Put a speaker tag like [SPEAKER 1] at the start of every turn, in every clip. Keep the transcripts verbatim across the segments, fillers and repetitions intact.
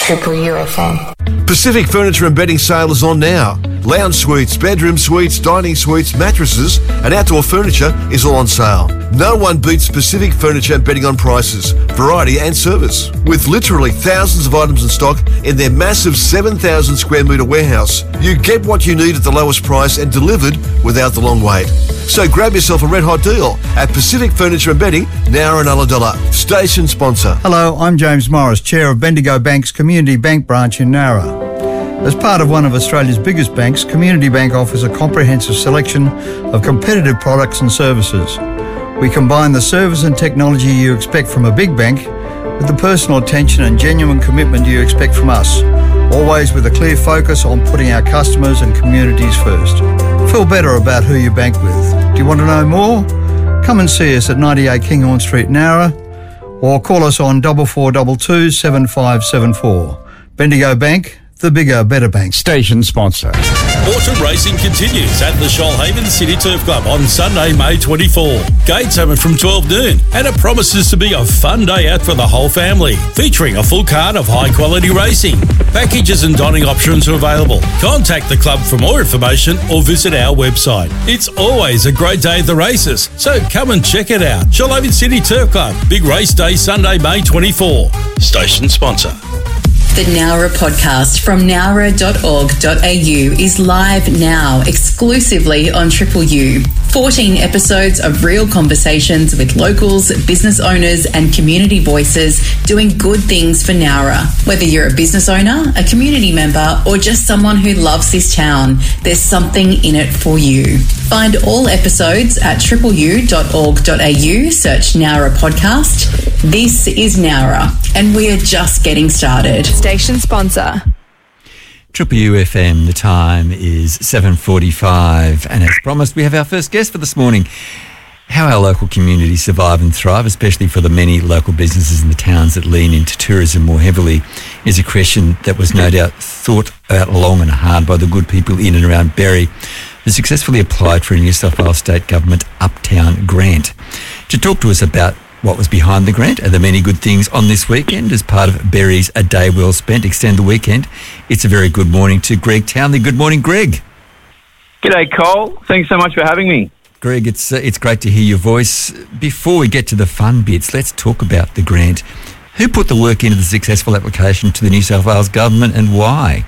[SPEAKER 1] Triple U F M.
[SPEAKER 2] Pacific Furniture and Bedding sale is on now. Lounge suites, bedroom suites, dining suites, mattresses and outdoor furniture is all on sale. No one beats Pacific Furniture and Bedding on prices, variety and service. With literally thousands of items in stock in their massive seven thousand square metre warehouse, you get what you need at the lowest price and delivered without the long wait. So grab yourself a red hot deal at Pacific Furniture and Bedding, Nowra and Ulladulla. Station sponsor.
[SPEAKER 3] Hello, I'm James Morris, Chair of Bendigo Bank's Community Bank branch in Nowra. As part of one of Australia's biggest banks, Community Bank offers a comprehensive selection of competitive products and services. We combine the service and technology you expect from a big bank with the personal attention and genuine commitment you expect from us, always with a clear focus on putting our customers and communities first. Feel better about who you bank with. Do you want to know more? Come and see us at ninety-eight Kinghorn Street, Nowra, or call us on four four two two, seven five seven four. Bendigo Bank, the bigger, better bank.
[SPEAKER 4] Station sponsor.
[SPEAKER 5] Autumn racing continues at the Shoalhaven City Turf Club on Sunday, May twenty-fourth. Gates open from twelve noon, and it promises to be a fun day out for the whole family, featuring a full card of high-quality racing. Packages and dining options are available. Contact the club for more information or visit our website. It's always a great day at the races, so come and check it out. Shoalhaven City Turf Club, big race day Sunday, May twenty-fourth. Station sponsor.
[SPEAKER 6] The Nowra podcast from nowra dot org dot a u is live now exclusively on Triple U. fourteen episodes of real conversations with locals, business owners and community voices doing good things for Nowra. Whether you're a business owner, a community member or just someone who loves this town, there's something in it for you. Find all episodes at triple u dot org dot a u, search Nowra podcast. This is Nowra and we're just getting started.
[SPEAKER 7] Station sponsor.
[SPEAKER 8] Triple U F M, the time is seven forty-five, and as promised, we have our first guest for this morning. How our local communities survive and thrive, especially for the many local businesses in the towns that lean into tourism more heavily, is a question that was no doubt thought out long and hard by the good people in and around Berry, who successfully applied for a New South Wales State Government Uptown grant. To talk to us about what was behind the grant and the many good things on this weekend as part of Berry's A Day Well Spent Extend the Weekend, it's a very good morning to Greg Townley. Good morning, Greg.
[SPEAKER 9] G'day, Cole. Thanks so much for having me.
[SPEAKER 8] Greg, it's uh, it's great to hear your voice. Before we get to the fun bits, let's talk about the grant. Who put the work into the successful application to the New South Wales Government and why?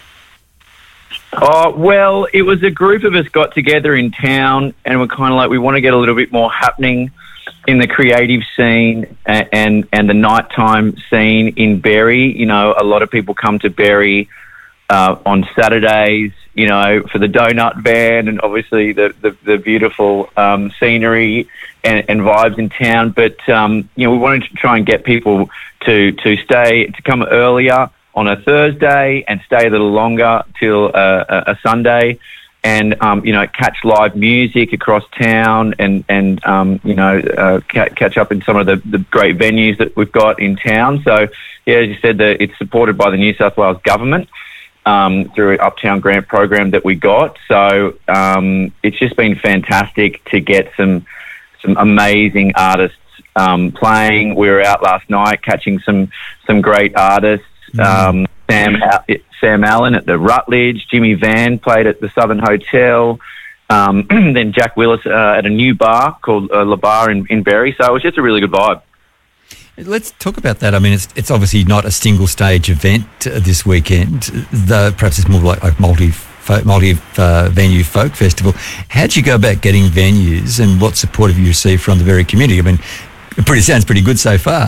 [SPEAKER 9] Oh, well, it was a group of us got together in town and we're kind of like, we want to get a little bit more happening in the creative scene and, and, and the nighttime scene in Berry. You know, a lot of people come to Berry uh, on Saturdays, you know, for the donut van and obviously the, the, the beautiful um, scenery and, and vibes in town. But, um, you know, we wanted to try and get people to, to stay, to come earlier on a Thursday and stay a little longer till uh, a, a Sunday. And, um, you know, catch live music across town and, and um, you know, uh, ca- catch up in some of the, the great venues that we've got in town. So, yeah, as you said, the, it's supported by the New South Wales Government um, through an Uptown grant program that we got. So um, it's just been fantastic to get some some amazing artists um, playing. We were out last night catching some, some great artists. Um, Sam Sam Allen at the Rutledge, Jimmy Van played at the Southern Hotel, um, then Jack Willis uh, at a new bar called uh, La Bar in, in Berry. So it was just a really good vibe.
[SPEAKER 8] Let's talk about that. I mean, it's it's obviously not a single stage event uh, this weekend. The, perhaps it's more like like multi multi uh, venue folk festival. How did you go about getting venues, and what support have you received from the Berry community? I mean, it pretty sounds pretty good so far.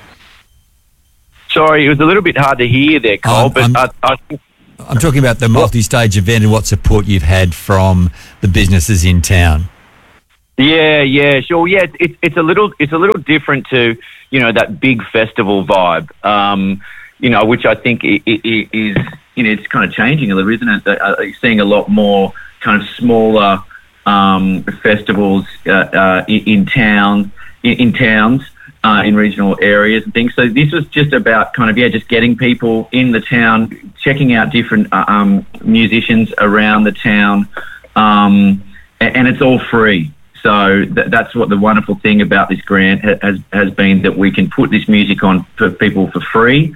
[SPEAKER 9] Sorry, it was a little bit hard to hear there, Cole,
[SPEAKER 8] um,
[SPEAKER 9] but
[SPEAKER 8] I'm,
[SPEAKER 9] I, I think...
[SPEAKER 8] I'm talking about the multi-stage event and what support you've had from the businesses in town.
[SPEAKER 9] Yeah, yeah, sure. Yeah, it's, it's, it's a little it's a little different to, you know, that big festival vibe, um, you know, which I think is, is, you know, it's kind of changing a little, isn't it? Uh, you're seeing a lot more kind of smaller um, festivals uh, uh, in, in town, in, in towns. Uh, in regional areas and things. So this was just about kind of, yeah, just getting people in the town, checking out different uh, um, musicians around the town, um, and, and it's all free. So th- that's what the wonderful thing about this grant ha- has has been, that we can put this music on for people for free.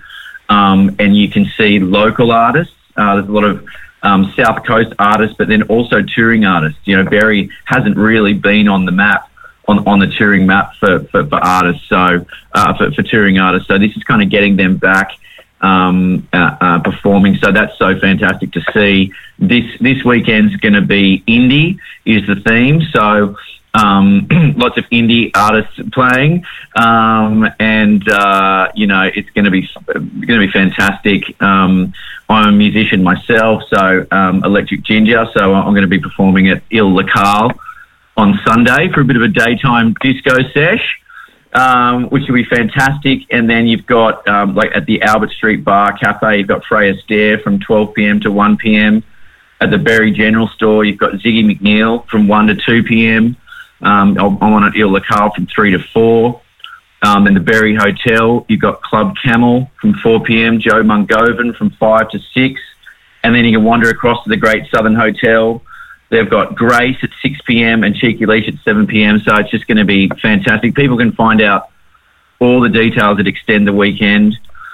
[SPEAKER 9] um, and you can see local artists. Uh, there's a lot of um, South Coast artists, but then also touring artists. You know, Berry hasn't really been on the map, on, on the touring map for, for, for artists, so uh, for, for touring artists. So this is kind of getting them back um, uh, uh, performing. So that's so fantastic to see. This this weekend's going to be indie is the theme. So um, lots of indie artists playing, um, and uh, you know it's going to be going to be fantastic. Um, I'm a musician myself, so um, Electric Ginger. So I'm going to be performing at Il Locale on Sunday for a bit of a daytime disco sesh, um, which will be fantastic. And then you've got, um, like at the Albert Street Bar Cafe, you've got Freya Stair from twelve p.m. to one p.m. At the Berry General Store, you've got Ziggy McNeil from one to two p.m. Um, I'm on at Il Locale from three to four. Um, in the Berry Hotel, you've got Club Camel from four p.m, Joe Mungovan from five to six. And then you can wander across to the Great Southern Hotel. They've got Grace at six p.m. and Cheeky Leash at seven p.m. So it's just going to be fantastic. People can find out all the details at extend the weekend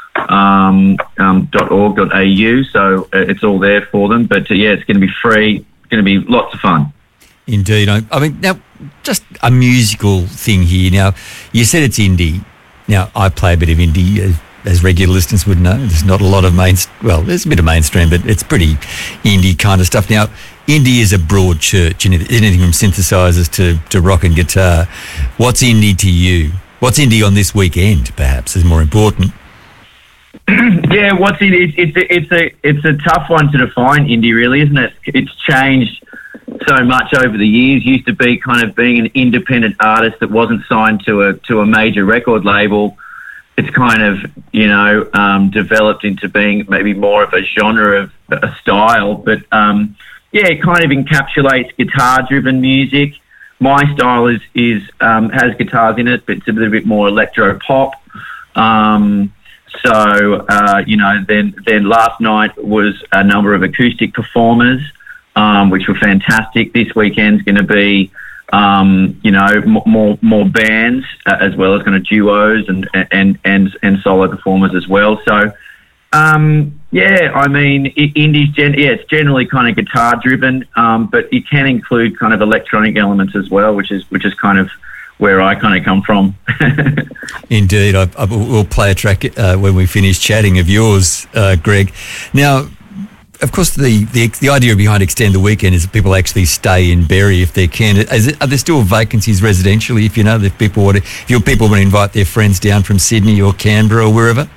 [SPEAKER 9] dot org dot a u. So it's all there for them. But uh, yeah, it's going to be free. It's going to be lots of fun.
[SPEAKER 8] Indeed. I, I mean, now, just a musical thing here. Now, you said it's indie. Now, I play a bit of indie, as, as regular listeners would know. There's not a lot of main, well, there's a bit of mainstream, but it's pretty indie kind of stuff. Now, indie is a broad church, anything from synthesizers to, to rock and guitar. What's indie to you? What's indie on this weekend, perhaps, is more important?
[SPEAKER 9] Yeah, what's it? It's, it's, a, it's, a, it's a tough one to define, indie, really, isn't it? It's changed so much over the years. Used to be kind of being an independent artist that wasn't signed to a to a major record label. It's kind of, you know, um, developed into being maybe more of a genre of a style. But, um, yeah, it kind of encapsulates guitar-driven music. My style is, is um, has guitars in it, but it's a little bit more electro-pop. Um, so, uh, you know, then, then last night was a number of acoustic performers, Um, which were fantastic. This weekend's going to be, um, you know, m- more more bands uh, as well as kind of duos and and and and solo performers as well. So, um, yeah, I mean, it, indie's gen- yeah, it's generally kind of guitar driven, um, but it can include kind of electronic elements as well, which is which is kind of where I kind of come from.
[SPEAKER 8] Indeed, I, I, we'll play a track uh, when we finish chatting of yours, uh, Greg. Now, of course, the, the the idea behind Extend the Weekend is that people actually stay in Berry if they can. Is it, are there still vacancies residentially? If you know, if people want to, if your people want to invite their friends down from Sydney or Canberra or wherever.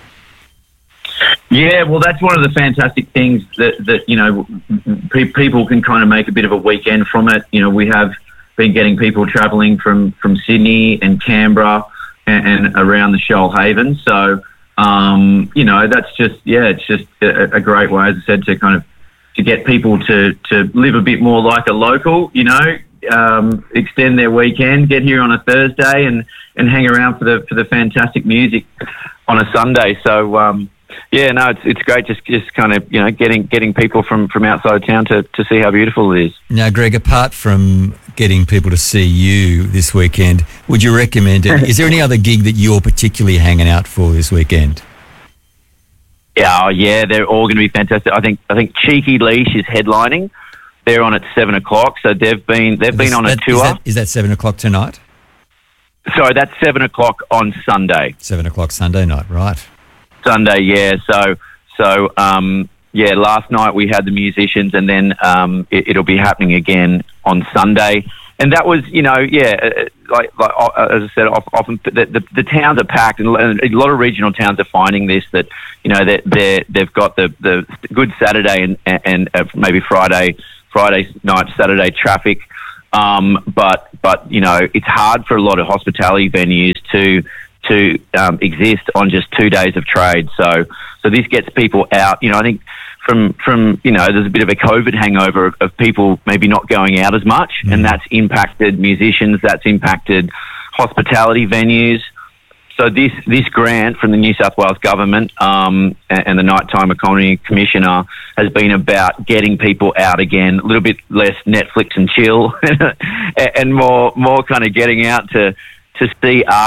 [SPEAKER 9] Yeah, well, that's one of the fantastic things that that you know pe- people can kind of make a bit of a weekend from it. You know, we have been getting people travelling from from Sydney and Canberra and, and around the Shoalhaven. So. Um, you know, that's just, yeah, it's just a, a great way, as I said, to kind of, to get people to, to live a bit more like a local, you know, um, extend their weekend, get here on a Thursday and, and hang around for the, for the fantastic music on a Sunday. So, um, yeah, no, it's it's great just just kind of, you know, getting getting people from, from outside of town to, to see how beautiful it is.
[SPEAKER 8] Now, Greg, apart from getting people to see you this weekend, would you recommend it? Is there any other gig that you're particularly hanging out for this weekend?
[SPEAKER 9] Yeah, oh, yeah, they're all going to be fantastic. I think I think Cheeky Leash is headlining. They're on at seven o'clock, so they've been they've been on a tour.
[SPEAKER 8] Is that, is that seven o'clock tonight?
[SPEAKER 9] Sorry, that's seven o'clock on Sunday.
[SPEAKER 8] Seven o'clock Sunday night, right?
[SPEAKER 9] Sunday, yeah. So, so um, yeah. Last night we had the musicians, and then um, it, it'll be happening again on Sunday. And that was, you know, yeah, like, like as I said, often the, the, the towns are packed, and a lot of regional towns are finding this that, you know, that they they've got the, the good Saturday and and uh, maybe Friday Friday night Saturday traffic, um, but but you know it's hard for a lot of hospitality venues to. to um, exist on just two days of trade. So so this gets people out. You know, I think from, from you know, there's a bit of a COVID hangover of, of people maybe not going out as much, mm. and that's impacted musicians, that's impacted hospitality venues. So this this grant from the New South Wales government um, and, and the Nighttime Economy Commissioner has been about getting people out again, a little bit less Netflix and chill, and more more kind of getting out to to see artists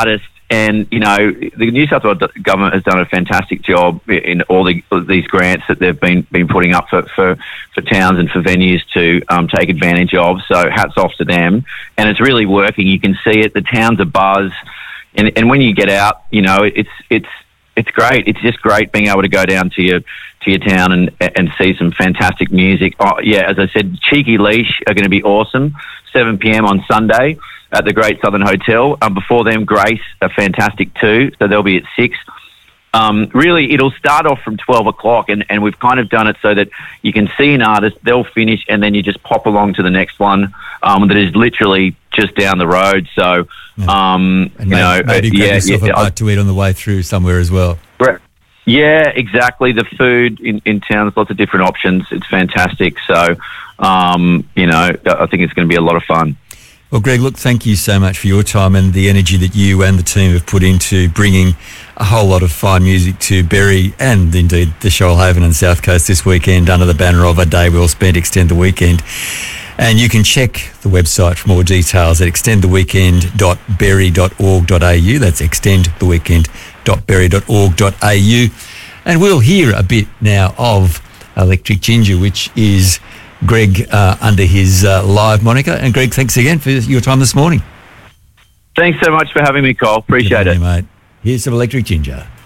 [SPEAKER 9] And, you know, the New South Wales government has done a fantastic job in all the, these grants that they've been, been putting up for, for, for towns and for venues to um, take advantage of. So hats off to them. And it's really working. You can see it. The towns are buzz. And, and when you get out, you know, it's it's it's great. It's just great being able to go down to your to your town and and see some fantastic music. Oh, yeah, as I said, Cheeky Leash are going to be awesome. seven p.m. on Sunday at the Great Southern Hotel. Um, before them, Grace are fantastic too. So they'll be at six. Um, really, it'll start off from twelve o'clock, and, and we've kind of done it so that you can see an artist, they'll finish, and then you just pop along to the next one um, that is literally just down the road. So, um,
[SPEAKER 8] and
[SPEAKER 9] you
[SPEAKER 8] maybe,
[SPEAKER 9] know,
[SPEAKER 8] maybe
[SPEAKER 9] uh,
[SPEAKER 8] grab
[SPEAKER 9] yeah,
[SPEAKER 8] yourself
[SPEAKER 9] yeah,
[SPEAKER 8] a bite to eat on the way through somewhere as well.
[SPEAKER 9] Yeah, exactly. The food in, in town, there's lots of different options. It's fantastic. So, um, you know, I think it's going to be a lot of fun.
[SPEAKER 8] Well, Greg, look, thank you so much for your time and the energy that you and the team have put into bringing a whole lot of fine music to Berry and indeed the Shoalhaven and South Coast this weekend under the banner of A Day Well Spent, Extend the Weekend. And you can check the website for more details at extend the weekend dot berry dot org dot a u. That's extend the weekend dot berry dot org dot a u. And we'll hear a bit now of Electric Ginger, which is Greg uh, under his uh, live moniker. And Greg, thanks again for your time this morning.
[SPEAKER 9] Thanks so much for having me, Cole. Appreciate
[SPEAKER 8] Good
[SPEAKER 9] it.
[SPEAKER 8] morning, mate. Here's some Electric Ginger.